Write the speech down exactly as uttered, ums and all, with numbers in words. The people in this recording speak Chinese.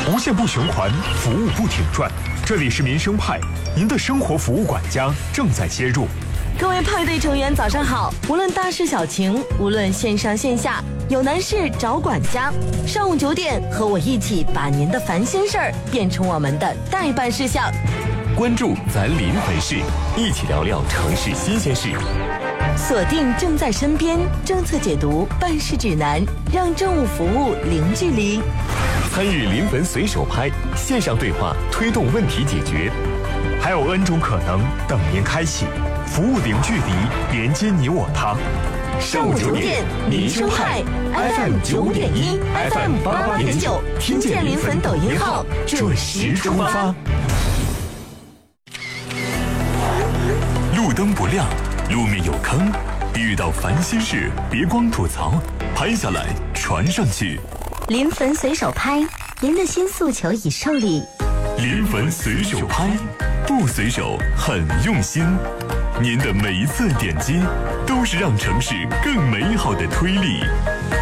无限不循环，服务不停转。这里是民生派，您的生活服务管家正在接入。 各位派对成员早上好，无论大事小情，无论线上线下，有难事找管家。上午九点，和我一起把您的烦心事儿变成我们的待办事项。 关注咱临汾市，一起聊聊城市新鲜事。 锁定正在身边政策解读办事指南，让政务服务零距离。 参与临汾随手拍线上对话，推动问题解决。 还有 N 种可能等您开启，服务零距离，连接你我他。 上午九点，民生派 F M 九点一 ，F M 八八点九，听见临汾抖音号，准时出发。 路灯不亮，路面有坑，遇到烦心事，别光吐槽，拍下来传上去。 临汾随手拍，您的新诉求已受理。 临汾随手拍，不随手很用心。您的每一次点击，都是让城市更美好的推力。